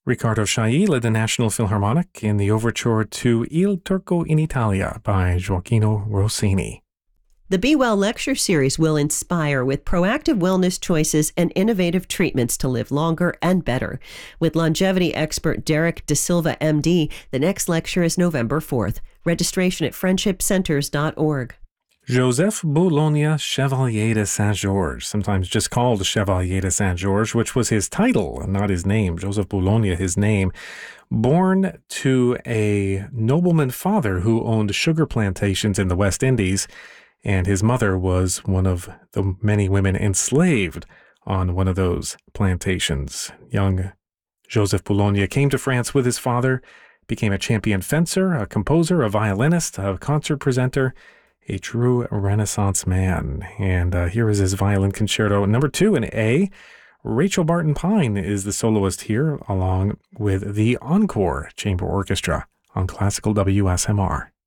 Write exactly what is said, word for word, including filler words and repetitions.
Riccardo Chailly led the National Philharmonic in the overture to Il Turco in Italia by Gioachino Rossini. The Be Well lecture series will inspire with proactive wellness choices and innovative treatments to live longer and better. With longevity expert Derek De Silva, M D, the next lecture is November fourth. Registration at friendship centers dot org. Joseph Boulogne Chevalier de Saint-Georges, sometimes just called Chevalier de Saint-Georges, which was his title, not his name. Joseph Boulogne, his name. Born to a nobleman father who owned sugar plantations in the West Indies, and his mother was one of the many women enslaved on one of those plantations. Young Joseph Boulogne came to France with his father, became a champion fencer, a composer, a violinist, a concert presenter, a true Renaissance man. And uh, here is his violin concerto number two in A. Rachel Barton Pine is the soloist here, along with the Encore Chamber Orchestra on Classical W S M R.